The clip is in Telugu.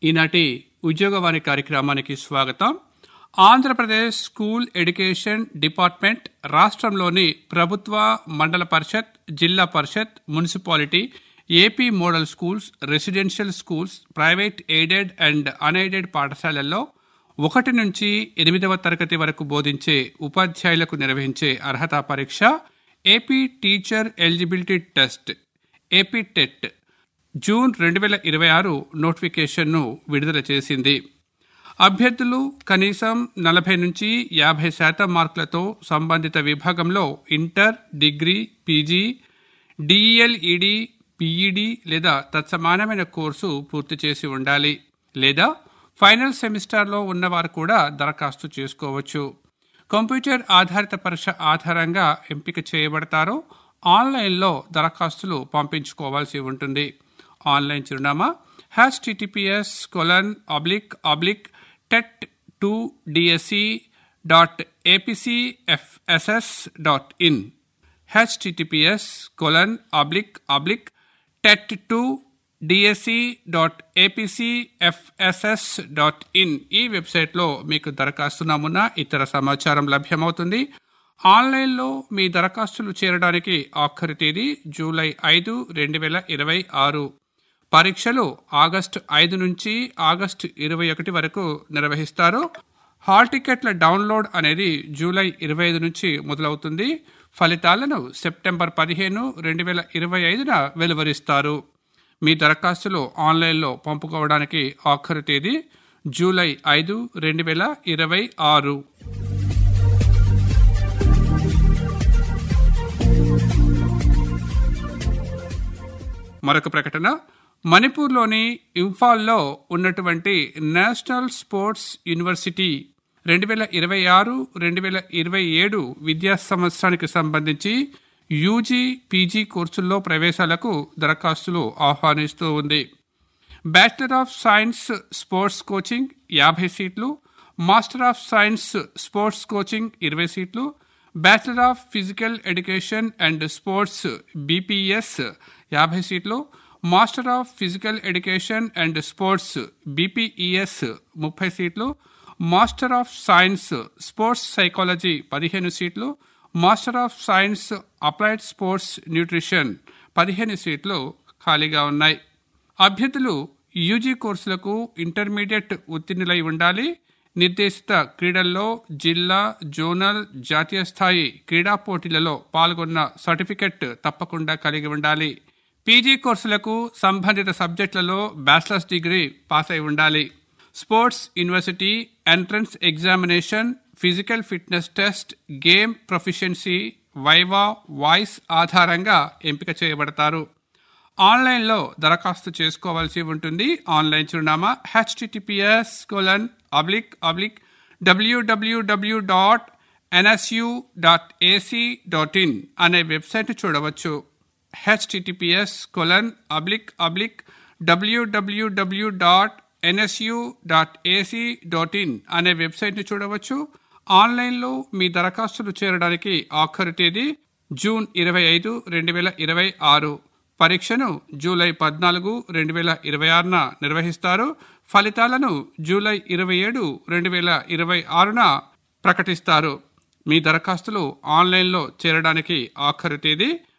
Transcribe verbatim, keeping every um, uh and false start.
ఈనాటి ఉద్యోగవాణి కార్యక్రమానికి స్వాగతం. ఆంధ్రప్రదేశ్ స్కూల్ ఎడ్యుకేషన్ డిపార్ట్మెంట్ రాష్ట్రంలోని ప్రభుత్వ, మండల పరిషత్, జిల్లా పరిషత్, municipality, AP model schools, residential schools, private aided and unaided పాఠశాలల్లో ఒకటి నుంచి ఎనిమిదవ తరగతి వరకు బోధించే ఉపాధ్యాయులకు నిర్వహించే అర్హతా పరీక్ష AP teacher eligibility test AP TET June రెండు వేల ఇరవై ఆరు నోటిఫికేషన్ను విడుదల చేసింది. అభ్యర్థులు కనీసం నలభై నుంచి యాభై శాతం మార్కులతో సంబంధిత విభాగంలో inter, degree, PG, D.El.Ed, PED లేదా తత్సమానమైన కోర్సు పూర్తి చేసి ఉండాలి. లేదా ఫైనల్ సెమిస్టర్లో ఉన్నవారు కూడా దరఖాస్తు చేసుకోవచ్చు. కంప్యూటర్ ఆధారిత పరీక్ష ఆధారంగా ఎంపిక చేయబడతారో ఆన్లైన్లో దరఖాస్తులు పంపించుకోవాల్సి ఉంటుంది. ఆన్లైన్ చిరునామా HTTPS colon oblique oblique TET two DSC dot APCFSS dot in HTTPS colon oblique oblique TET two DSC dot APCFSS dot in ఈ వెబ్సైట్లో మీకు దరఖాస్తు నమూనా, ఇతర సమాచారం లభ్యమవుతుంది. ఆన్లైన్లో మీ దరఖాస్తులు చేరడానికి ఆఖరి తేదీ జూలై ఐదు రెండు వేల ఇరవై ఆరు. పరీక్షలు ఆగస్టు ఐదు నుంచి ఆగస్టు ఇరవై ఒకటి వరకు నిర్వహిస్తారు. హాల్ టికెట్ల డౌన్లోడ్ అనేది జూలై ఇరవై ఐదు నుంచి మొదలవుతుంది. ఫలితాలను సెప్టెంబర్ పదిహేను రెండు వేల ఇరవై ఐదున వెలువరిస్తారు. మీ దరఖాస్తులు ఆన్లైన్లో పంపుకోవడానికి ఆఖరి తేదీ జూలై ఐదు రెండు వేల ఇరవై ఆరు. మరొక ప్రకటన, మణిపూర్లోని ఇంఫాల్లో ఉన్నటువంటి నేషనల్ స్పోర్ట్స్ యూనివర్సిటీ రెండు వేల ఇరవై ఆరు రెండు వేల ఇరవై ఏడు విద్యా సంవత్సరానికి సంబంధించి యూజీ, పీజీ కోర్సుల్లో ప్రవేశాలకు దరఖాస్తులు ఆహ్వానిస్తూ ఉంది. Bachelor of science sports coaching యాభై సీట్లు, master of science sports coaching ఇరవై సీట్లు, bachelor of physical education and sports BPS యాభై సీట్లు, master of physical education and sports బీపీఈఎస్ ముప్పై సీట్లు, master of science sports psychology పదిహేను సీట్లు, master of science applied sports nutrition పదిహేను సీట్లు ఖాళీగా ఉన్నాయి. అభ్యర్థులు యూజీ కోర్సులకు ఇంటర్మీడియట్ ఉత్తీర్ణులై ఉండాలి. నిర్దేశిత క్రీడల్లో జిల్లా, జోనల్, జాతీయ స్థాయి క్రీడా పోటీలలో పాల్గొన్న సర్టిఫికెట్ తప్పకుండా కలిగి ఉండాలి. పీజీ కోర్సులకు సంబంధిత సబ్జెక్టులలో బ్యాచిలర్స్ డిగ్రీ పాస్ అయి ఉండాలి. Sports university entrance examination, physical fitness test, game proficiency, viva, voice ఆధారంగా ఎంపిక చేయబడతారు. ఆన్లైన్లో దరఖాస్తు చేసుకోవాల్సి ఉంటుంది. ఆన్లైన్ చిరునామా HTTPS colon oblique oblique WWW dot NSU dot AC dot in అనే వెబ్సైట్ చూడవచ్చు. HTTPS colon oblique oblique WWW dot NSU dot AC dot in అనే వెబ్సైట్ని చూడవచ్చు. ఆన్లైన్లో మీ దరఖాస్తులు చేరడానికి ఆఖరి తేదీ జూన్ ఇరవై ఐదు రెండు వేల ఇరవై ఆరు. పరీక్షను జూలై పద్నాలుగు రెండు వేల ఇరవై ఆరున నిర్వహిస్తారు. ఫలితాలను జూలై ఇరవై ఏడు రెండు వేల ఇరవై ఆరున ప్రకటిస్తారు. మీ దరఖాస్తులు ఆన్లైన్లో చేరడానికి ఆఖరి తేదీ